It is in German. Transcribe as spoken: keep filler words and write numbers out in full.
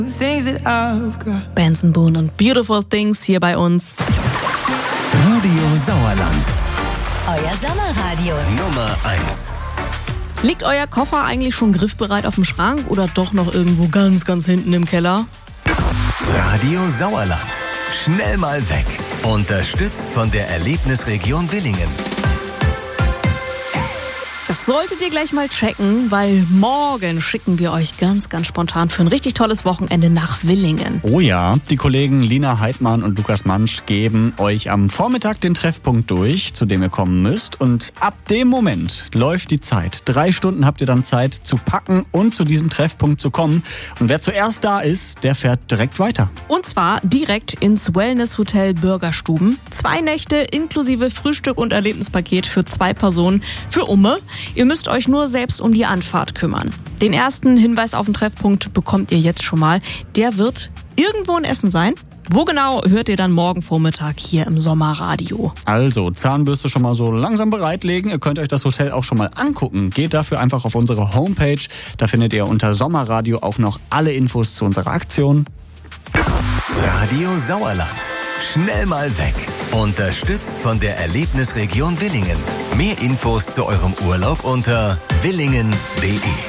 Benson Boone und Beautiful Things hier bei uns. Radio Sauerland. Euer Sommerradio. Nummer eins. Liegt euer Koffer eigentlich schon griffbereit auf dem Schrank oder doch noch irgendwo ganz, ganz hinten im Keller? Radio Sauerland. Schnell mal weg. Unterstützt von der Erlebnisregion Willingen. Das solltet ihr gleich mal checken, weil morgen schicken wir euch ganz, ganz spontan für ein richtig tolles Wochenende nach Willingen. Oh ja, die Kollegen Lina Heidmann und Lukas Mansch geben euch am Vormittag den Treffpunkt durch, zu dem ihr kommen müsst. Und ab dem Moment läuft die Zeit. Drei Stunden habt ihr dann Zeit zu packen und zu diesem Treffpunkt zu kommen. Und wer zuerst da ist, der fährt direkt weiter. Und zwar direkt ins Wellness-Hotel Bürgerstuben. Zwei Nächte inklusive Frühstück und Erlebnispaket für zwei Personen für Umme. Ihr müsst euch nur selbst um die Anfahrt kümmern. Den ersten Hinweis auf den Treffpunkt bekommt ihr jetzt schon mal. Der wird irgendwo in Essen sein. Wo genau, hört ihr dann morgen Vormittag hier im Sommerradio. Also, Zahnbürste schon mal so langsam bereitlegen. Ihr könnt euch das Hotel auch schon mal angucken. Geht dafür einfach auf unsere Homepage. Da findet ihr unter Sommerradio auch noch alle Infos zu unserer Aktion. Radio Sauerland. Schnell mal weg. Unterstützt von der Erlebnisregion Willingen. Mehr Infos zu eurem Urlaub unter willingen punkt de.